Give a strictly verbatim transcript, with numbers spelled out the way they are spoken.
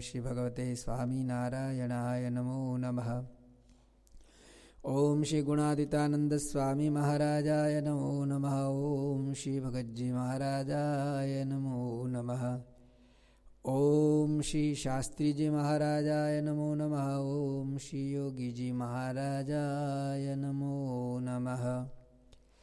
श्री भगवते स्वामी नारायणाय नमो नमः। ओम श्री गुणादितानंद स्वामी महाराजाय नमो नमः। ओम श्री भगतजी महाराजाय नमो नमः। ओम श्री शास्त्री जी महाराजाय नमो नमः। ओम श्री योगी जी महाराजाय नमो नमः।